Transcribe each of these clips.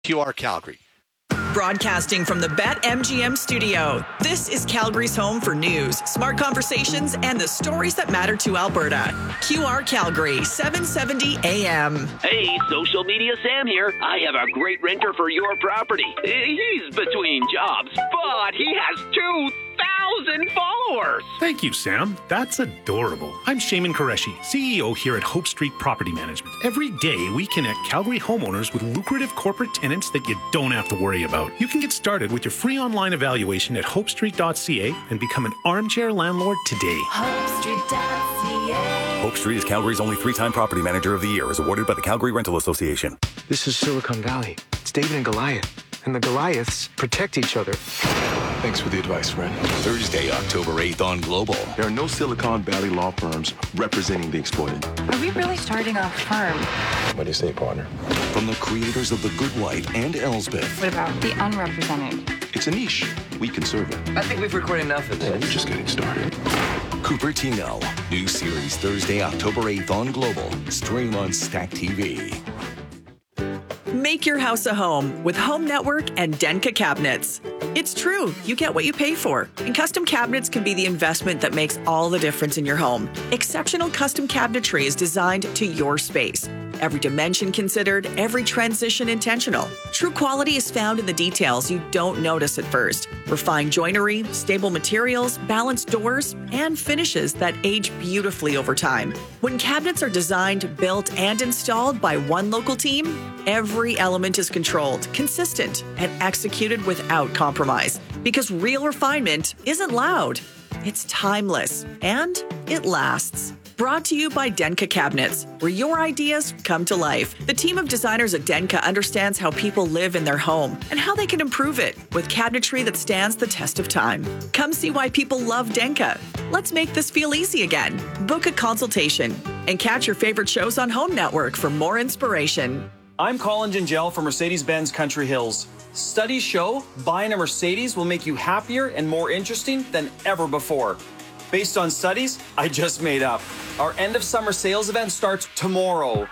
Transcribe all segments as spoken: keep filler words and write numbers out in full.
Q R Calgary. Broadcasting from the BetMGM studio, this is Calgary's home for news, smart conversations, and the stories that matter to Alberta. Q R Calgary, seven seventy A M. Hey, social media Sam here. I have a great renter for your property. He's between jobs, but he has two thousand followers. Thank you, Sam. That's adorable. I'm Shaman Qureshi, C E O here at Hope Street Property Management. Every day, we connect Calgary homeowners with lucrative corporate tenants that you don't have to worry about. You can get started with your free online evaluation at hope street dot c a and become an armchair landlord today. hope street dot c a. Hope Street is Calgary's only three-time Property Manager of the Year, as awarded by the Calgary Rental Association. This is Silicon Valley. It's David and Goliath. And the Goliaths protect each other. Thanks for the advice, friend. Thursday, October eighth on Global. There are no Silicon Valley law firms representing the exploited. Are we really starting a firm? What do you say, partner? From the creators of The Good Wife and Elsbeth. What about the unrepresented? It's a niche. We can serve it. I think we've recorded enough of this. Yeah, we're just getting started. Cupertino. New series Thursday, October eighth on Global. Stream on Stack T V. Make your house a home with Home Network and Denka Cabinets. It's true, you get what you pay for, and custom cabinets can be the investment that makes all the difference in your home. Exceptional custom cabinetry is designed to your space. Every dimension considered, every transition intentional. True quality is found in the details you don't notice at first. Refined joinery, stable materials, balanced doors, and finishes that age beautifully over time. When cabinets are designed, built, and installed by one local team, every element is controlled, consistent, and executed without compromise. Because real refinement isn't loud, it's timeless, and it lasts. Brought to you by Denka Cabinets, where your ideas come to life. The team of designers at Denka understands how people live in their home and how they can improve it with cabinetry that stands the test of time. Come see why people love Denka. Let's make this feel easy again. Book a consultation and catch your favorite shows on Home Network for more inspiration. I'm Colin Gingell from Mercedes-Benz Country Hills. Studies show buying a Mercedes will make you happier and more interesting than ever before. Based on studies I just made up. Our end of summer sales event starts tomorrow.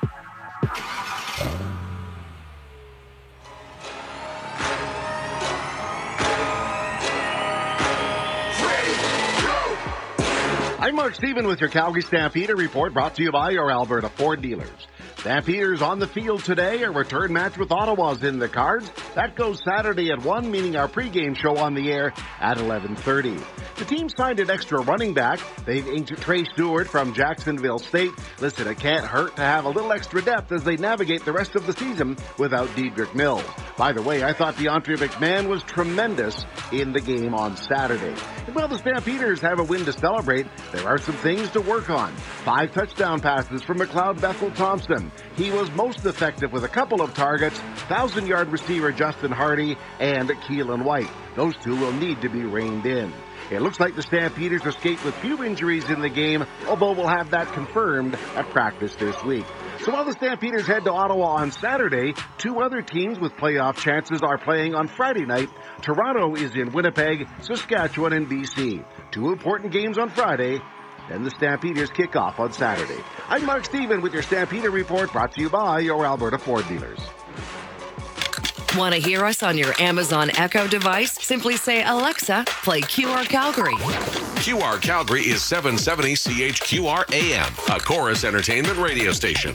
I'm Mark Stephen with your Calgary Stampeder report, brought to you by your Alberta Ford dealers. Stampeders on the field today. A return match with Ottawa's in the cards. That goes Saturday at one, meaning our pregame show on the air at eleven thirty. The team signed an extra running back. They've inked Trey Stewart from Jacksonville State. Listen, it can't hurt to have a little extra depth as they navigate the rest of the season without Dedrick Mills. By the way, I thought DeAndre McMahon was tremendous in the game on Saturday. And while the Stampeders have a win to celebrate, there are some things to work on. Five touchdown passes from McLeod Bethel Thompson. He was most effective with a couple of targets, thousand-yard receiver Justin Hardy and Keelan White. Those two will need to be reined in. It looks like the Stampeders escaped with few injuries in the game, although we'll have that confirmed at practice this week. So while the Stampeders head to Ottawa on Saturday, two other teams with playoff chances are playing on Friday night. Toronto is in Winnipeg, Saskatchewan, and B C. Two important games on Friday. Then the Stampeders kick off on Saturday. I'm Mark Stephen with your Stampeder report, brought to you by your Alberta Ford dealers. Want to hear us on your Amazon Echo device? Simply say, Alexa, play Q R Calgary. Q R Calgary is seven seventy C H Q R A M, a Chorus Entertainment radio station.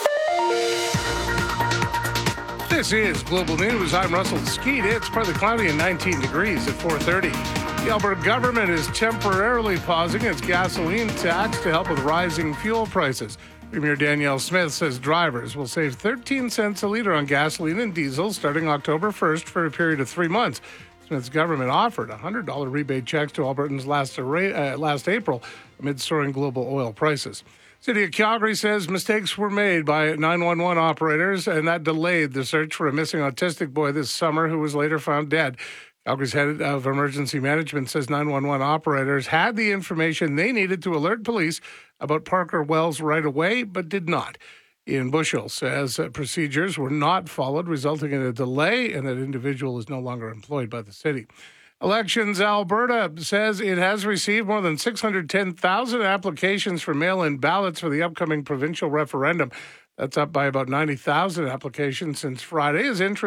This is Global News. I'm Russell Skeet. It's partly cloudy and nineteen degrees at four thirty. The Alberta government is temporarily pausing its gasoline tax to help with rising fuel prices. Premier Danielle Smith says drivers will save thirteen cents a litre on gasoline and diesel starting October first for a period of three months. Smith's government offered one hundred dollars rebate checks to Albertans last, uh, last April amid soaring global oil prices. City of Calgary says mistakes were made by nine one one operators, and that delayed the search for a missing autistic boy this summer who was later found dead. Calgary's head of emergency management says nine one one operators had the information they needed to alert police about Parker Wells right away, but did not. Ian Bushell says uh, procedures were not followed, resulting in a delay, and that individual is no longer employed by the city. Elections Alberta says it has received more than six hundred ten thousand applications for mail-in ballots for the upcoming provincial referendum. That's up by about ninety thousand applications since Friday. As interest